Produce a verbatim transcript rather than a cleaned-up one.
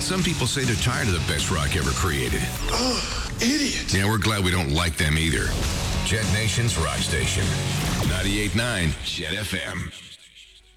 Some people say they're tired of the best rock ever created. Oh, idiot. Yeah, we're glad we don't like them either. Jet Nation's Rock Station. ninety-eight point nine Jet F M.